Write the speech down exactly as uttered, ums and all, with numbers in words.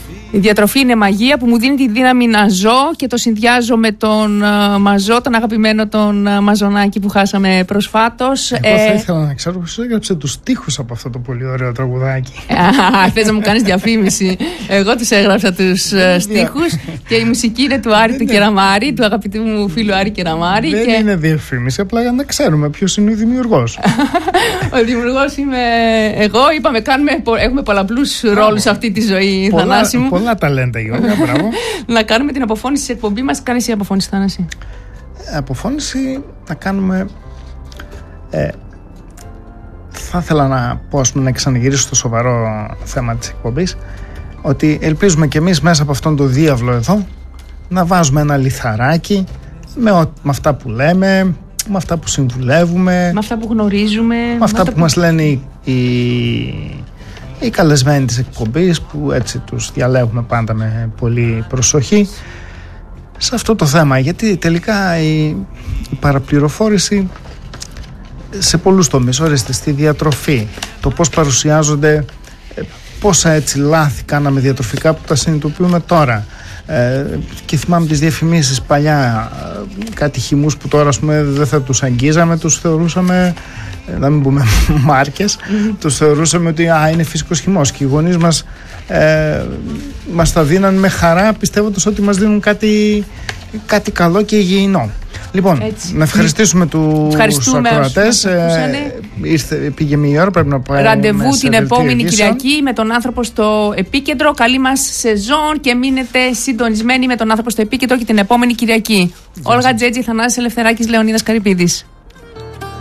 Η διατροφή είναι μαγεία που μου δίνει τη δύναμη να ζω και το συνδυάζω με τον uh, Μαζό, τον αγαπημένο τον uh, Μαζονάκη που χάσαμε προσφάτως. Εγώ θα ήθελα να ξέρω πώς έγραψε τους στίχους από αυτό το πολύ ωραίο τραγουδάκι. Θες να μου κάνεις διαφήμιση? Εγώ τους έγραψα τους uh, στίχους και η μουσική είναι του Άρη του Κεραμάρη, του αγαπητού μου φίλου Άρη Κεραμάρη. Δεν και... είναι διαφήμιση, απλά για να ξέρουμε ποιος είναι ο δημιουργός. Ο δημιουργός είμαι εγώ. Είπαμε, κάνουμε, έχουμε πολλαπλούς ρόλους σε αυτή τη ζωή, πολλά, Θανάση μου. Πολλά ταλέντα, Γιώργα, μπράβο. Να κάνουμε την αποφώνηση της εκπομπής μας. Κάνεις η αποφώνηση, Θανάση? Αποφώνηση να κάνουμε... Ε, θα ήθελα να πω, ας πούμε, να ξαναγυρίσω στο σοβαρό θέμα της εκπομπής, ότι ελπίζουμε κι εμείς μέσα από αυτόν τον διάβλο εδώ να βάζουμε ένα λιθαράκι με, ο, με αυτά που λέμε, με αυτά που συμβουλεύουμε, με αυτά που γνωρίζουμε, με αυτά που, που μας λένε οι, οι, οι καλεσμένοι της εκπομπής, που έτσι τους διαλέγουμε πάντα με πολύ προσοχή σε αυτό το θέμα, γιατί τελικά η, η παραπληροφόρηση σε πολλούς τομείς, ορίστε, στη διατροφή, το πώς παρουσιάζονται, πόσα έτσι λάθη κάναμε διατροφικά που τα συνειδητοποιούμε τώρα. Ε, και θυμάμαι τις διαφημίσεις παλιά, κάτι χυμούς που τώρα, ας πούμε, δεν θα τους αγγίζαμε, τους θεωρούσαμε, να μην πούμε μάρκες, mm-hmm. τους θεωρούσαμε ότι α, είναι φυσικός χυμός, και οι γονείς μας ε, μας τα δίναν με χαρά, πιστεύοντας ότι μας δίνουν κάτι, κάτι καλό και υγιεινό. Λοιπόν, έτσι. Να ευχαριστήσουμε τους ακροατές. Ε, ήρθε, πήγε μια ώρα, πρέπει να πάει. Ραντεβού την επόμενη Κυριακή με τον άνθρωπο στο επίκεντρο. Καλή μας σεζόν και μείνετε συντονισμένοι με τον άνθρωπο στο επίκεντρο και την επόμενη Κυριακή. Όλγα Τζέτζη, Θανάσης Ελευθεράκης, Λεωνίδας Καρυπίδης.